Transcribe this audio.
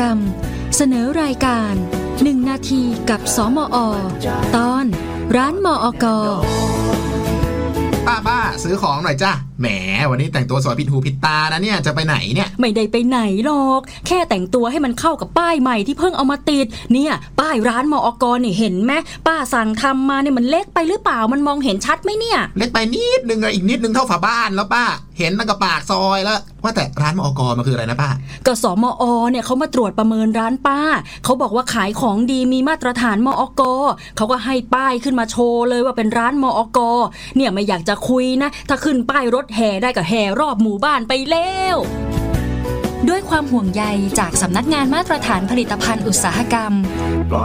รมเสนอรายการ1นาทีกับสมอ.ตอนร้านมอก. ป้าซื้อของหน่อยจ้ะแหมวันนี้แต่งตัวสวยผิดหูผิดตานะเนี่ยจะไปไหนเนี่ยไม่ได้ไปไหนหรอกแค่แต่งตัวให้มันเข้ากับป้ายใหม่ที่เพิ่งเอามาติดเนี่ยป้ายร้านมอก.นี่เห็นไหมป้าสั่งทำมาเนี่ยมันเล็กไปหรือเปล่ามันมองเห็นชัดไหมเนี่ยเล็กไปนิดนึงอีกนิดนึงเท่าฝาบ้านแล้วป้าเห็นตั้งกับปากซอยแล้วว่าแต่ร้านมอก.มันคืออะไรนะป้าก็สมอ.เนี่ยเขามาตรวจประเมินร้านป้าเขาบอกว่าขายของดีมีมาตรฐานมอก.เขาก็ให้ป้ายขึ้นมาโชว์เลยว่าเป็นร้านมอก.เนี่ยไม่อยากจะคุยนะถ้าขึ้นป้ายรถแห่ได้ก็แห่รอบหมู่บ้านไปแล้วด้วยความห่วงใยจากสำนักงานมาตรฐานผลิตภัณฑ์อุตสาหกรรม